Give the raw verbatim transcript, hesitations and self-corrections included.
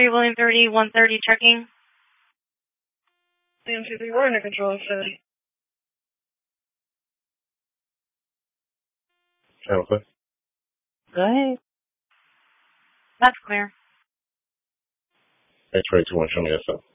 William thirty, one thirty, checking. William two three, we're under control, Philly. Channel six. Go ahead. That's clear. X-ray two one, show me yourself.